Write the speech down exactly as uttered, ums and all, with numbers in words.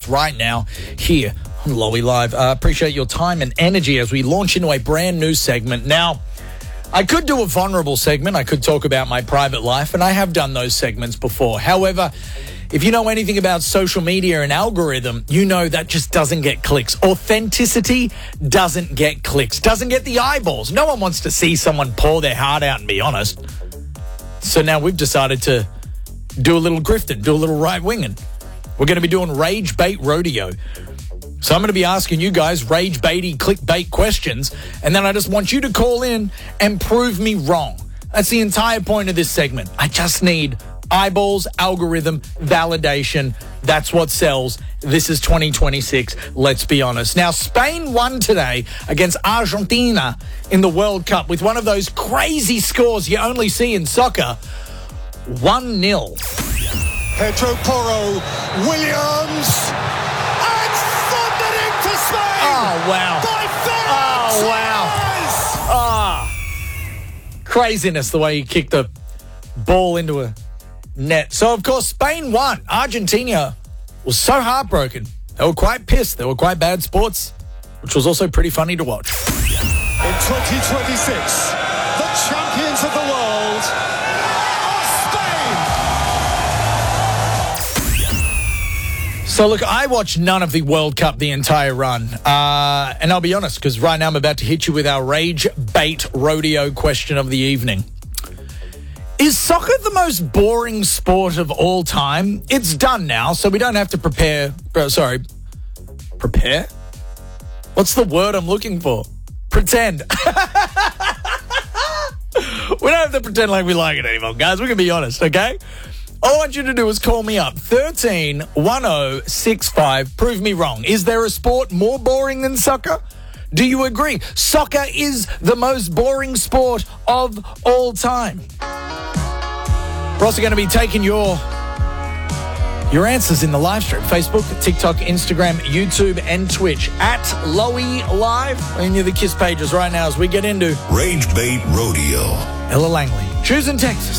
right now here on Lowy Live. Uh, appreciate your time and energy as we launch into a brand new segment. Now, I could do a vulnerable segment. I could talk about my private life, and I have done those segments before. However, if you know anything about social media and algorithm, you know that just doesn't get clicks. Authenticity doesn't get clicks, doesn't get the eyeballs. No one wants to see someone pour their heart out and be honest. So now we've decided to do a little grifting, do a little right-winging. We're going to be doing Rage Bait Rodeo. So I'm going to be asking you guys rage baity, clickbait questions, and then I just want you to call in and prove me wrong. That's the entire point of this segment. I just need eyeballs, algorithm, validation. That's what sells. This is twenty twenty-six, let's be honest. Now, Spain won today against Argentina in the World Cup with one of those crazy scores you only see in soccer, one nil. Pedro Porro, Williams, and thundering for Spain! Oh, wow. By Oh, wow. Ah, craziness the way he kicked the ball into a net. So, of course, Spain won. Argentina was so heartbroken. They were quite pissed. They were quite bad sports, which was also pretty funny to watch. In twenty twenty-six, the champions of the world are Spain. So, look, I watched none of the World Cup the entire run. Uh, and I'll be honest, because right now I'm about to hit you with our Rage Bait Rodeo question of the evening. Is soccer the most boring sport of all time? It's done now, so we don't have to prepare. Uh, sorry, prepare? What's the word I'm looking for? Pretend. We don't have to pretend like we like it anymore, guys. We can be honest, okay? All I want you to do is call me up. thirteen one oh six five. Prove me wrong. Is there a sport more boring than soccer? Do you agree? Soccer is the most boring sport of all time. We're also going to be taking your your answers in the live stream. Facebook, TikTok, Instagram, YouTube, and Twitch. At Lowy Live. And you're the KISS pages right now as we get into Rage Bait Rodeo. Ella Langley. Choosing Texas.